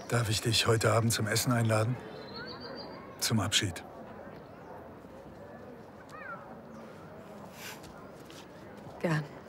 Darf ich dich heute Abend zum Essen einladen? Zum Abschied. Gern.